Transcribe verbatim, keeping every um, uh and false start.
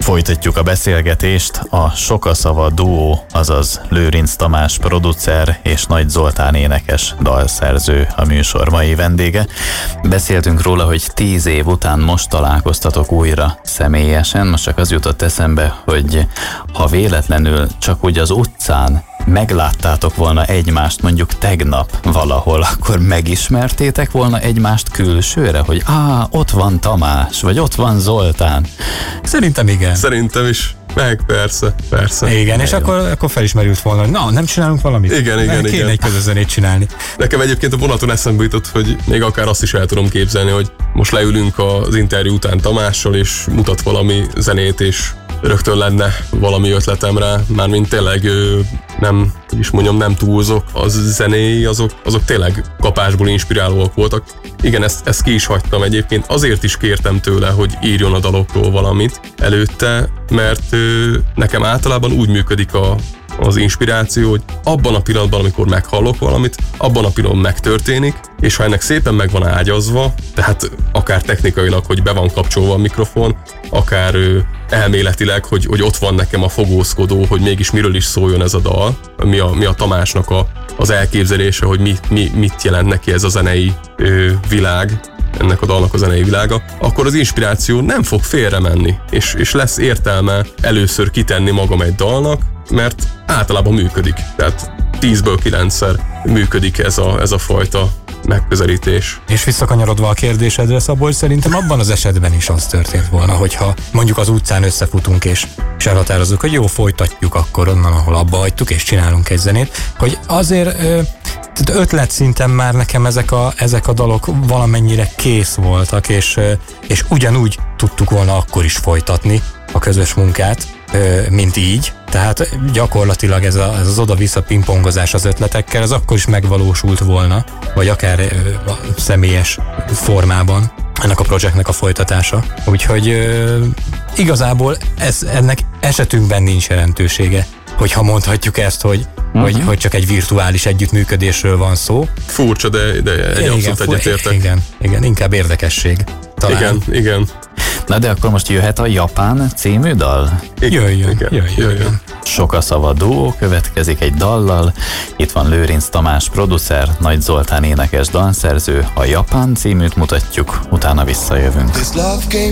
Folytatjuk a beszélgetést. A Sokaszava duó, azaz Lőrinc Tamás producer és Nagy Zoltán énekes dalszerző a műsor mai vendége. Beszéltünk róla, hogy tíz év után most találkoztatok újra személyesen. Most csak az jutott eszembe, hogy ha véletlenül csak úgy az utcán megláttátok volna egymást mondjuk tegnap valahol, akkor megismertétek volna egymást külsőre, hogy á, ott van Tamás, vagy ott van Zoltán? Szerintem igen. Szerintem is. Meg, persze, persze. Igen, és akkor, akkor felismerült volna, hogy na, nem csinálunk valamit? Igen, igen, kéne igen. egy közös zenét csinálni. Nekem egyébként a vonaton eszembe jutott, hogy még akár azt is el tudom képzelni, hogy most leülünk az interjú után Tamással, és mutat valami zenét, és rögtön lenne valami ötletem rá, mármint tényleg nem, hogy is mondjam, nem túlzok, az zenéi, azok, azok tényleg kapásból inspirálóak voltak. Igen, ezt, ezt ki is hagytam egyébként, azért is kértem tőle, hogy írjon a dalokról valamit előtte, mert ö, nekem általában úgy működik a, az inspiráció, hogy abban a pillanatban, amikor meghallok valamit, abban a pillanatban megtörténik, és ha ennek szépen meg van ágyazva, tehát akár technikailag, hogy be van kapcsolva a mikrofon, akár ö, elméletileg, hogy, hogy ott van nekem a fogózkodó, hogy mégis miről is szóljon ez a dal, mi a, mi a Tamásnak a, az elképzelése, hogy mi, mi, mit jelent neki ez a zenei ö, világ, ennek a dalnak a zenei világa, akkor az inspiráció nem fog félre menni, és, és lesz értelme először kitenni magam egy dalnak, mert általában működik. Tehát tízből kilencszer működik ez a, ez a fajta megközelítés. És visszakanyarodva a kérdésedre, Szabolcs, szerintem abban az esetben is az történt volna, hogyha mondjuk az utcán összefutunk és, és elhatározzuk, hogy jó, folytatjuk akkor onnan, ahol abba hagytuk, és csinálunk egy zenét, hogy azért ö, ötlet szinten már nekem ezek a, ezek a dalok valamennyire kész voltak, és, ö, és ugyanúgy tudtuk volna akkor is folytatni a közös munkát, ö, mint így. Tehát gyakorlatilag ez, a, ez az oda-vissza pingpongozás az ötletekkel, az akkor is megvalósult volna, vagy akár ö, a személyes formában ennek a projektnek a folytatása. Úgyhogy ö, igazából ez, ennek esetünkben nincs jelentősége, hogyha mondhatjuk ezt, hogy, uh-huh. hogy, hogy csak egy virtuális együttműködésről van szó. Furcsa, de, de egy igen, abszolút egyetértek. Igen, igen, inkább érdekesség. Talán. Igen, igen. Na de akkor most jöhet a Japán című dal? Igen, jöjjön, igen, jöjjön, jöjjön. jöjjön. Sokaszava duó következik egy dallal. Itt van Lőrinc Tamás producer, Nagy Zoltán énekes dalszerző. A Japán címűt mutatjuk, utána visszajövünk.